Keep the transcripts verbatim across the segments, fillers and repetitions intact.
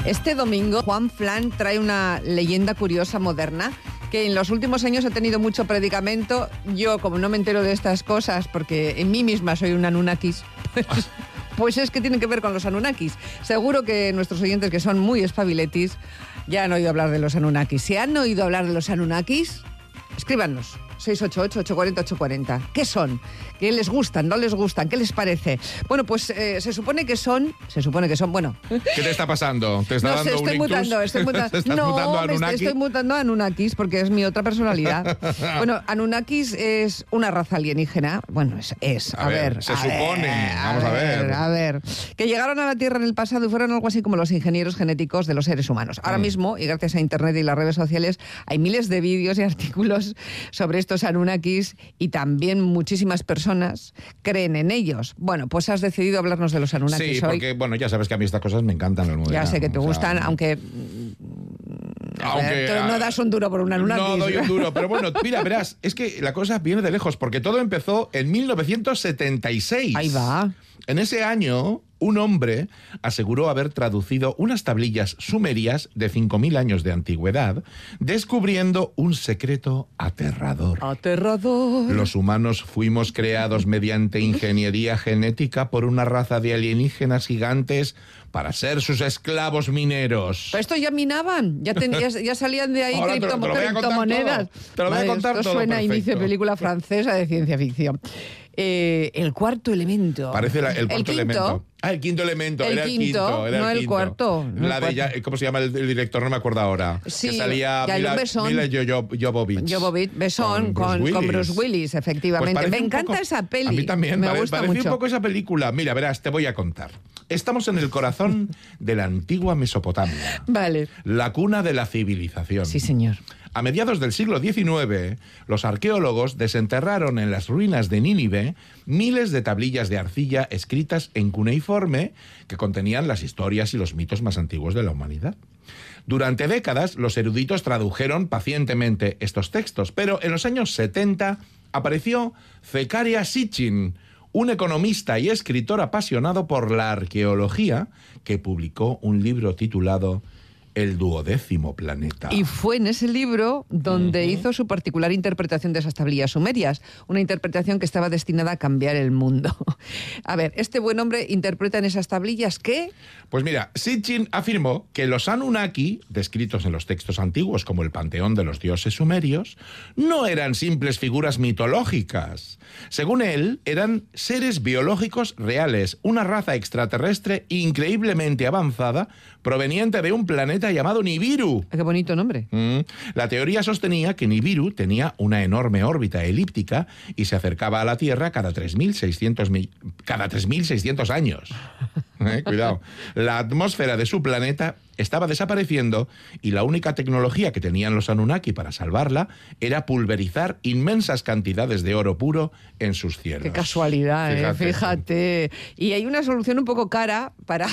Este domingo, Juan Flan trae una leyenda curiosa moderna que en los últimos años ha tenido mucho predicamento. Yo, como no me entero de estas cosas, porque en mí misma soy un Anunnakis, pues, pues es que tienen que ver con los Anunnakis. Seguro que nuestros oyentes, que son muy espabiletis, ya han oído hablar de los Anunnakis. Si han oído hablar de los Anunnakis, escríbanos. seis ocho ocho, ocho cuatro cero, ocho cuatro cero. ¿Qué son? ¿Qué les gustan? ¿No les gustan? ¿Qué les parece? Bueno, pues eh, se supone que son... Se supone que son... Bueno... ¿Qué te está pasando? ¿Te está no dando sé, estoy un ictus? mutando, estoy mutando. ¿Te estás no, mutando a me estoy, Anunnaki? estoy mutando a Anunnakis porque es mi otra personalidad. Bueno, Anunnakis es una raza alienígena. Bueno, es... es a, a ver, ver, se a supone. Ver, Vamos a ver. A ver. Que llegaron a la Tierra en el pasado y fueron algo así como los ingenieros genéticos de los seres humanos. Ahora Mm. mismo, y gracias a Internet y las redes sociales, hay miles de vídeos y artículos sobre estos Anunnakis y también muchísimas personas creen en ellos. Bueno, pues has decidido hablarnos de los Anunnakis Sí, hoy. porque, bueno, ya sabes que a mí estas cosas me encantan. Los Ya sé que te o sea, gustan, aunque... Aunque, A ver, tú no das un duro por un Anunnakis. No doy un duro, pero bueno, mira, verás, es que la cosa viene de lejos, porque todo empezó en mil novecientos setenta y seis. Ahí va. En ese año, un hombre aseguró haber traducido unas tablillas sumerias de cinco mil años de antigüedad, descubriendo un secreto aterrador. Aterrador. Los humanos fuimos creados mediante ingeniería genética por una raza de alienígenas gigantes para ser sus esclavos mineros. Pero esto ya minaban, ya, ten, ya, ya salían de ahí Ahora te lo- criptomo- te lo voy a contar criptomonedas. todo. Te lo voy a Madre, contar esto todo suena a perfecto. inicio de película francesa de ciencia ficción. Eh, el cuarto elemento. Parece la- el cuarto quinto, elemento. Ah, el quinto elemento. El era quinto, el quinto. Era no el quinto. cuarto, no La el de ya- cuarto. ¿Cómo se llama el, el director? No me acuerdo ahora. Sí, que salía Jean-Luc Mila, Besson. Mila Jo- Jo- Jovovich. Jovovich, Besson, con, Bruce con Willis. Bruce Willis, efectivamente. Pues Me parece un encanta poco- esa peli. A mí también. Me pare- gusta parece mucho. un poco esa película. Mira, verás, te voy a contar. Estamos en el corazón de la antigua Mesopotamia, Vale. la cuna de la civilización. Sí, señor. A mediados del siglo diecinueve, los arqueólogos desenterraron en las ruinas de Nínive miles de tablillas de arcilla escritas en cuneiforme que contenían las historias y los mitos más antiguos de la humanidad. Durante décadas, los eruditos tradujeron pacientemente estos textos, pero en los años setenta apareció Zecharia Sitchin, un economista y escritor apasionado por la arqueología, que publicó un libro titulado El duodécimo planeta. Y fue en ese libro donde uh-huh. hizo su particular interpretación de esas tablillas sumerias, una interpretación que estaba destinada a cambiar el mundo. A ver, este buen hombre interpreta en esas tablillas ¿qué? Pues mira, Sitchin afirmó que los Anunnaki, descritos en los textos antiguos como el panteón de los dioses sumerios, no eran simples figuras mitológicas. Según él, eran seres biológicos reales, una raza extraterrestre increíblemente avanzada, proveniente de un planeta llamado Nibiru. Qué bonito nombre. Mm. La teoría sostenía que Nibiru tenía una enorme órbita elíptica y se acercaba a la Tierra cada tres mil seiscientos, mi... cada tres mil seiscientos años. Eh, cuidado. La atmósfera de su planeta estaba desapareciendo y la única tecnología que tenían los Anunnaki para salvarla era pulverizar inmensas cantidades de oro puro en sus cielos. Qué casualidad, fíjate. Eh, fíjate. Y hay una solución un poco cara para...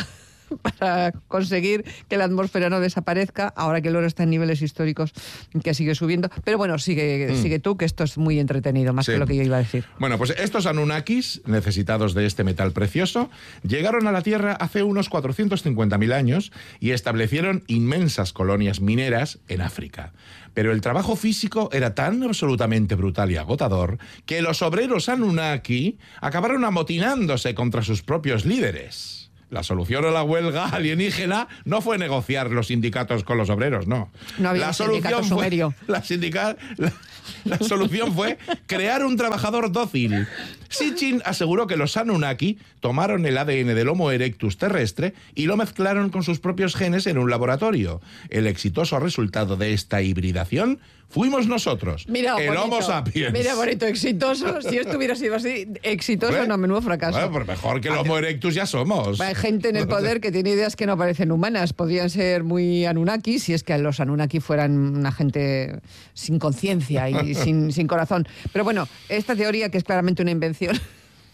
para conseguir que la atmósfera no desaparezca, ahora que el oro está en niveles históricos que sigue subiendo. Pero bueno, sigue, mm. sigue tú, que esto es muy entretenido, más sí. que lo que yo iba a decir. Bueno, pues estos Anunnakis, necesitados de este metal precioso, llegaron a la Tierra hace unos cuatrocientos cincuenta mil años y establecieron inmensas colonias mineras en África. Pero el trabajo físico era tan absolutamente brutal y agotador que los obreros Anunnaki acabaron amotinándose contra sus propios líderes. La solución a la huelga alienígena no fue negociar los sindicatos con los obreros, no. No había la un solución sindicato fue, sumerio. La, sindical, la, la solución fue crear un trabajador dócil. Sitchin aseguró que los Anunnaki tomaron el A D N del Homo erectus terrestre y lo mezclaron con sus propios genes en un laboratorio. El exitoso resultado de esta hibridación fuimos nosotros, mira, el bonito, Homo sapiens. Mira, bonito, exitoso. Si esto hubiera sido así, exitoso, ¿Hombre? no, menudo fracaso. Bueno, pues mejor que el Homo erectus ya somos. Hay gente en el poder que tiene ideas que no parecen humanas. Podrían ser muy Anunnaki si es que los Anunnaki fueran una gente sin conciencia y sin, sin corazón. Pero bueno, esta teoría, que es claramente una invención...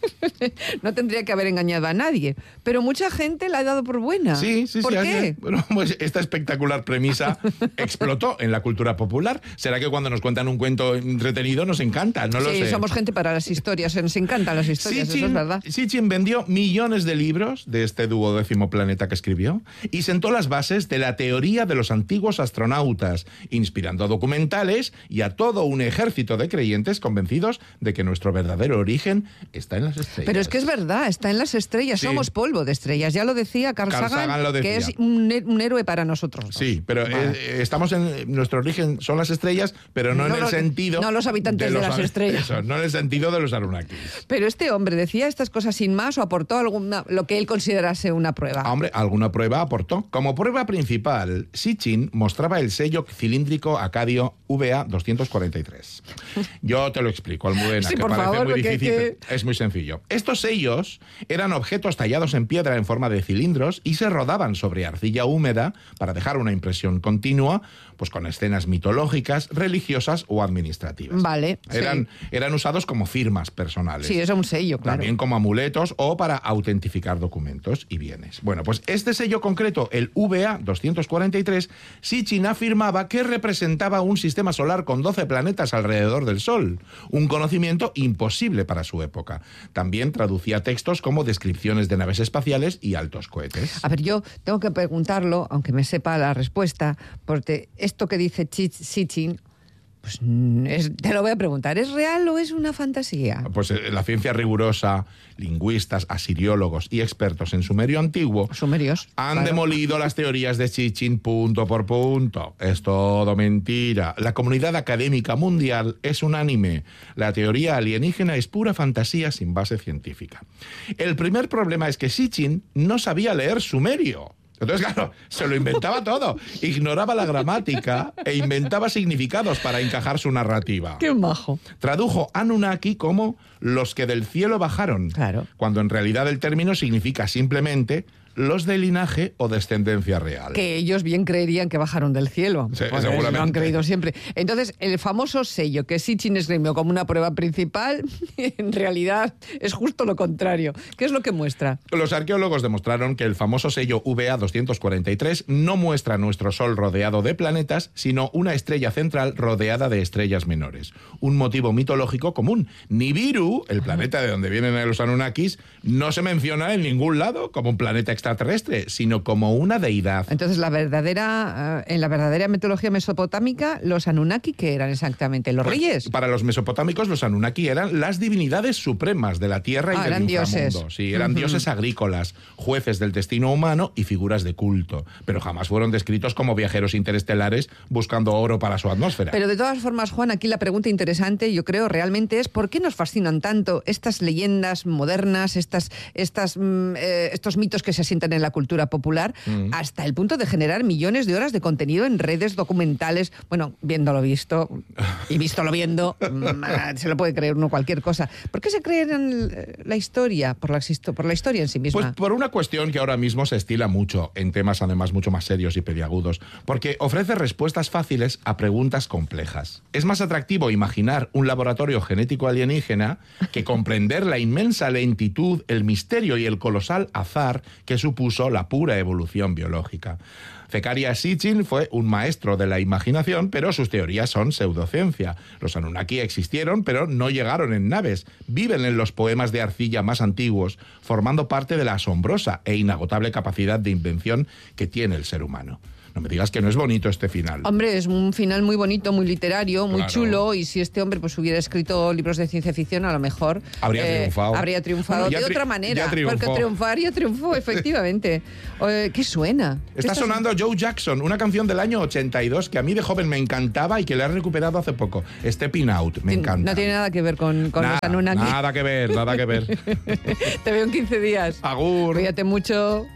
No tendría que haber engañado a nadie. Pero mucha gente la ha dado por buena. Sí, sí, ¿Por sí. qué? Así, bueno, pues esta espectacular premisa explotó en la cultura popular. ¿Será que cuando nos cuentan un cuento entretenido nos encanta? No lo Sí, sé. somos gente para las historias. Nos encantan las historias, Sitchin, eso es verdad. Sitchin vendió millones de libros de este duodécimo planeta que escribió y sentó las bases de la teoría de los antiguos astronautas, inspirando a documentales y a todo un ejército de creyentes convencidos de que nuestro verdadero origen está en las estrellas. Pero es que es verdad, está en las estrellas. Sí. Somos polvo de estrellas. Ya lo decía Carl, Carl Sagan, Sagan lo decía. que es un, un héroe para nosotros. Sí, pero Vale. eh, estamos en nuestro origen son las estrellas, pero no, No en los- el sentido no los habitantes de las estrellas. Eso, no en el sentido de los Anunnakis. Pero este hombre decía estas cosas sin más o aportó alguna, lo que él considerase una prueba. Ah, hombre, alguna prueba aportó. Como prueba principal, Sitchin mostraba el sello cilíndrico acadio V A doscientos cuarenta y tres. Yo te lo explico, Almudena, Sí, que por parece favor, muy porque difícil. que- Es muy sencillo. Estos sellos eran objetos tallados en piedra en forma de cilindros y se rodaban sobre arcilla húmeda para dejar una impresión continua, pues con escenas mitológicas, religiosas o administrativas. Vale, Eran, sí. eran usados como firmas personales. Sí, es un sello, claro. También como amuletos o para autentificar documentos y bienes. Bueno, pues este sello concreto, el V A doscientos cuarenta y tres, Sitchin afirmaba que representaba un sistema solar con doce planetas alrededor del Sol, un conocimiento imposible para su época. También traducía textos como descripciones de naves espaciales y altos cohetes. A ver, yo tengo que preguntarlo, aunque me sepa la respuesta, porque esto que dice Chi- Sitchin, pues mm, es- te lo voy a preguntar, ¿es real o es una fantasía? Pues eh, la ciencia rigurosa, lingüistas, asiriólogos y expertos en sumerio antiguo Sumerios. han claro. demolido las teorías de Sitchin punto por punto. Es todo mentira. La comunidad académica mundial es unánime. La teoría alienígena es pura fantasía sin base científica. El primer problema es que Sitchin no sabía leer sumerio. Entonces, claro, se lo inventaba todo. Ignoraba la gramática e inventaba significados para encajar su narrativa. Qué majo. Tradujo Anunnaki como los que del cielo bajaron, Claro. cuando en realidad el término significa simplemente los de linaje o descendencia real. Que ellos bien creerían que bajaron del cielo. Sí, Pues seguramente. Lo han creído siempre. Entonces, el famoso sello que Sitchin esgrimió como una prueba principal, en realidad es justo lo contrario. ¿Qué es lo que muestra? Los arqueólogos demostraron que el famoso sello V A doscientos cuarenta y tres no muestra nuestro Sol rodeado de planetas, sino una estrella central rodeada de estrellas menores. Un motivo mitológico común. Nibiru, el planeta de donde vienen los Anunnakis, no se menciona en ningún lado como un planeta extraterrestre, sino como una deidad. Entonces, la verdadera, eh, en la verdadera mitología mesopotámica, los Anunnaki, ¿qué eran exactamente? ¿Los Pues, reyes? Para los mesopotámicos, los Anunnaki eran las divinidades supremas de la tierra y Ah, del eran inframundo. dioses. Sí, eran Ujú. dioses agrícolas, jueces del destino humano y figuras de culto. Pero jamás fueron descritos como viajeros interestelares buscando oro para su atmósfera. Pero de todas formas, Juan, aquí la pregunta interesante, yo creo, realmente es ¿por qué nos fascinan tanto estas leyendas modernas, estas, estas, mm, eh, estos mitos que se asientan en la cultura popular, Mm. hasta el punto de generar millones de horas de contenido en redes documentales? Bueno, viéndolo visto y vístolo viendo, mm, se lo puede creer uno cualquier cosa. ¿Por qué se creen en la historia? Por la, histo- por la historia en sí misma. Pues por una cuestión que ahora mismo se estila mucho, en temas además mucho más serios y peliagudos, porque ofrece respuestas fáciles a preguntas complejas. Es más atractivo imaginar un laboratorio genético alienígena que comprender la inmensa lentitud, el misterio y el colosal azar que supuso la pura evolución biológica. Zecharia Sitchin fue un maestro de la imaginación, pero sus teorías son pseudociencia. Los Anunnaki existieron, pero no llegaron en naves. Viven en los poemas de arcilla más antiguos, formando parte de la asombrosa e inagotable capacidad de invención que tiene el ser humano. No me digas que no es bonito este final. Hombre, es un final muy bonito, muy literario, muy Claro. chulo, y si este hombre pues hubiera escrito libros de ciencia ficción, a lo mejor Habría triunfado. Habría triunfado Bueno, ya de tri- otra ya manera, triunfó. porque triunfar ya triunfó, efectivamente. Eh, ¿Qué suena? ¿Qué Está estás- sonando Joe Jackson, una canción del año ochenta y dos que a mí de joven me encantaba y que le he recuperado hace poco. Stepping Out, me Tien- encanta. No tiene nada que ver con, con nada, los Anunnaki. nada que ver, nada que ver. Te veo en quince días. Agur. Cuídate mucho.